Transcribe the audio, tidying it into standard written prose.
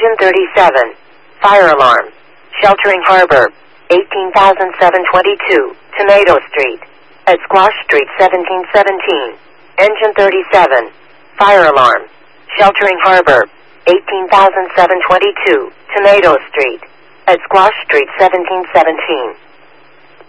Engine 37. Fire alarm. Sheltering Harbor. 18,722. Tomato Street. At Squash Street 1717. Engine 37. Fire alarm. Sheltering Harbor. 18,722. Tomato Street. At Squash Street 1717.